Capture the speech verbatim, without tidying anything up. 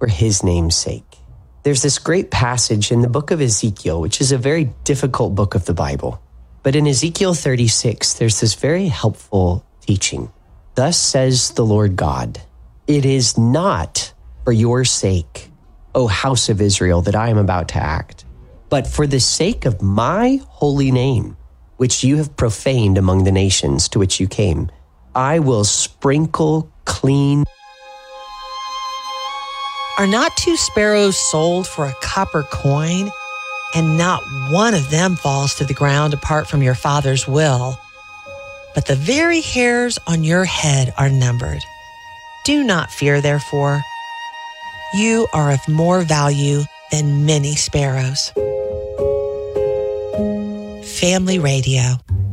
for his name's sake. There's this great passage in the book of Ezekiel, which is a very difficult book of the Bible. But in Ezekiel thirty-six, there's this very helpful teaching. Thus says the Lord God, it is not for your sake, O house of Israel, that I am about to act, but for the sake of my holy name, which you have profaned among the nations to which you came, I will sprinkle clean. Are not two sparrows sold for a copper coin, and not one of them falls to the ground apart from your Father's will? But the very hairs on your head are numbered. Do not fear, therefore. You are of more value than many sparrows. Family Radio.